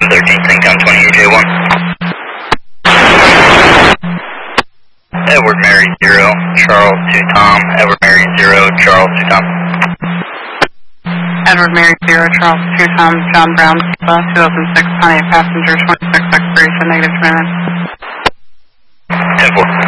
13, Singtown 28J1. Edward Mary 0, Charles 2 Tom. Edward Mary 0, Charles 2 Tom. Edward Mary 0, Charles 2 Tom, John Brown, 2006, Pontiac passenger, 26 expiration, -2 minutes. 10-4.